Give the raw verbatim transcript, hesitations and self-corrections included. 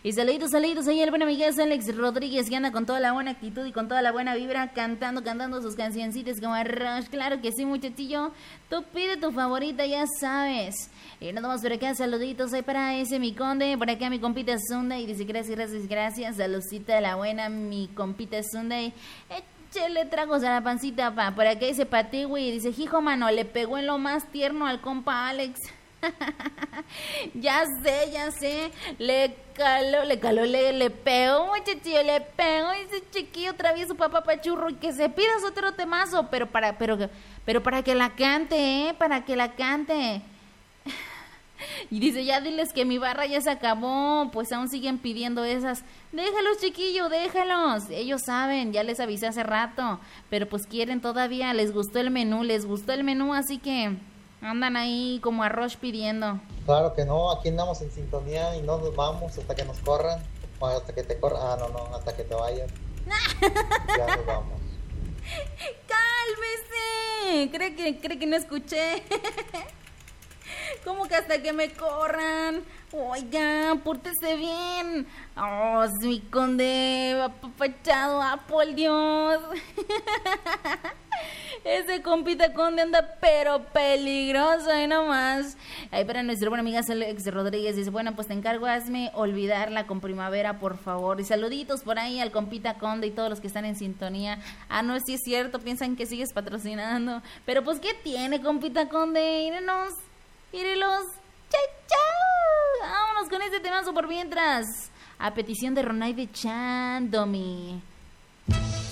Y saluditos, saluditos ahí el buen amigo Alex Rodríguez, que anda con toda la buena actitud y con toda la buena vibra, cantando, cantando sus cancioncitas como Rush. Claro que sí, muchachillo. Tú pide tu favorita, ya sabes. Y nada más por acá, saluditos ahí para ese mi conde, por acá mi compita Sunday. Dice gracias, gracias, gracias. Saludcita de la buena, mi compita Sunday. Échale tragos a la pancita, pa. Por acá dice Pati, güey. Dice, hijo, mano, le pegó en lo más tierno al compa Alex. Ya sé, ya sé. Le caló, le caló, le, le pegó, muchachillo, le pegó ese chiquillo travieso papá pachurro y que se pidas otro temazo, pero para, pero, pero para que la cante, eh, para que la cante. Y dice, ya diles que mi barra ya se acabó, pues aún siguen pidiendo esas. Déjalos, chiquillo, déjalos. Ellos saben, ya les avisé hace rato, pero pues quieren todavía, les gustó el menú, les gustó el menú, así que andan ahí como arroz pidiendo. Claro que no, aquí andamos en sintonía y no nos vamos hasta que nos corran. O hasta que te corran. Ah, no, no, hasta que te vayas. Ya nos vamos. ¡Cálmese! ¿Cree que, cree que no escuché? ¿Cómo que hasta que me corran? Oiga, pórtese bien. Oh, mi conde, apapachado, ah, por Dios. Ese compita conde anda pero peligroso, ahí nomás. Ahí para nuestra buena amiga Alex Rodríguez dice, bueno, pues te encargo, hazme olvidarla con primavera, por favor. Y saluditos por ahí al compita conde y todos los que están en sintonía. Ah, no, sí es cierto, piensan que sigues patrocinando. Pero pues, ¿qué tiene, compita conde? Mírenos, mírelos. ¡Chao, chao! Vámonos con este temazo por mientras. A petición de Ronaide Chan, Domi.